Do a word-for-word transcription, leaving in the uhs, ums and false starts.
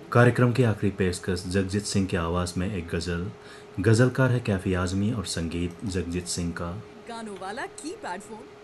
कार्यक्रम की आखिरी पेशकश जगजीत सिंह की आवाज़ में एक गज़ल। गज़लकार है कैफ़ी आज़मी और संगीत जगजीत सिंह का। गानों वाला कीपैड फोन